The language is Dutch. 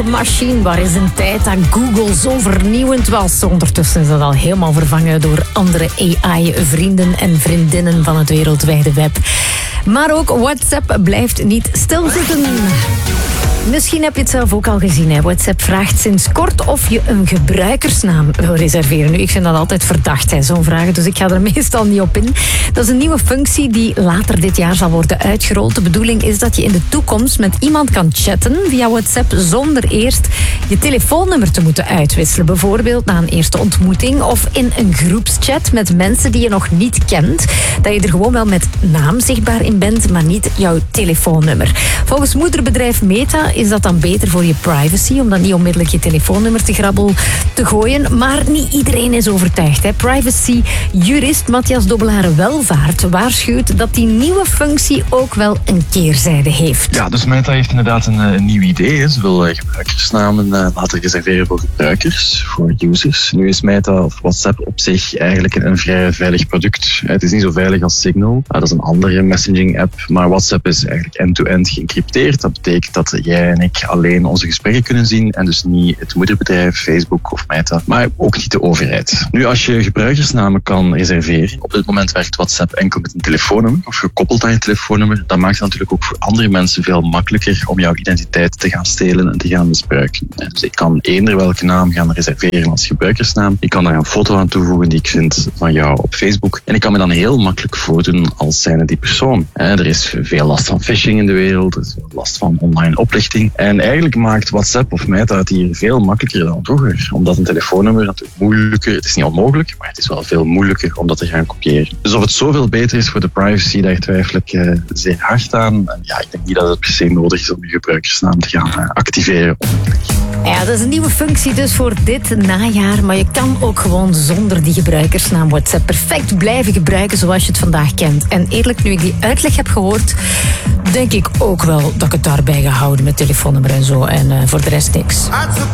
Machine, waar is een tijd dat Google zo vernieuwend was? Ondertussen is dat al helemaal vervangen door andere AI-vrienden en vriendinnen van het wereldwijde web. Maar ook WhatsApp blijft niet stilzitten. Misschien heb je het zelf ook al gezien. Hè? WhatsApp vraagt sinds kort of je een gebruikersnaam wil reserveren. Nu, ik vind dat altijd verdacht, zo'n vragen, dus ik ga er meestal niet op in. Dat is een nieuwe functie die later dit jaar zal worden uitgerold. De bedoeling is dat je in de toekomst met iemand kan chatten via WhatsApp zonder eerst je telefoonnummer te moeten uitwisselen. Bijvoorbeeld na een eerste ontmoeting of in een groepschat met mensen die je nog niet kent. Dat je er gewoon wel met naam zichtbaar in bent, maar niet jouw telefoonnummer. Volgens moederbedrijf Meta is dat dan beter voor je privacy, om dan niet onmiddellijk je telefoonnummer te grabbel te gooien. Maar niet iedereen is overtuigd. Hè. Privacy-jurist Matthias Dobbelare-Welvaart waarschuwt dat die nieuwe functie ook wel een keerzijde heeft. Ja, dus Meta heeft inderdaad een nieuw idee. Hè. Ze wil gebruikersnamen laten reserveren voor gebruikers, voor users. Nu is Meta of WhatsApp op zich eigenlijk een vrij veilig product. Het is niet zo veilig als Signal. Dat is een andere messaging-app. Maar WhatsApp is eigenlijk end-to-end geëncrypteerd. Dat betekent dat jij en ik alleen onze gesprekken kunnen zien en dus niet het moederbedrijf, Facebook of Meta, maar ook niet de overheid. Nu, als je gebruikersnamen kan reserveren, op dit moment werkt WhatsApp enkel met een telefoonnummer of gekoppeld aan je telefoonnummer, dan maakt het natuurlijk ook voor andere mensen veel makkelijker om jouw identiteit te gaan stelen en te gaan misbruiken. Dus ik kan eender welke naam gaan reserveren als gebruikersnaam. Ik kan daar een foto aan toevoegen die ik vind van jou op Facebook en ik kan me dan heel makkelijk voordoen als zijnde die persoon. Er is veel last van phishing in de wereld, er is veel last van online oplichting. En eigenlijk maakt WhatsApp of Meta het hier veel makkelijker dan vroeger. Omdat een telefoonnummer natuurlijk moeilijker, het is niet onmogelijk, maar het is wel veel moeilijker om dat te gaan kopiëren. Dus of het zoveel beter is voor de privacy, daar twijfel ik zeer hard aan. En ja, ik denk niet dat het per se nodig is om je gebruikersnaam te gaan activeren. Ja, dat is een nieuwe functie dus voor dit najaar. Maar je kan ook gewoon zonder die gebruikersnaam WhatsApp perfect blijven gebruiken zoals je het vandaag kent. En eerlijk, nu ik die uitleg heb gehoord, denk ik ook wel dat ik het daarbij ga houden met telefoonnummer en zo. En voor de rest niks.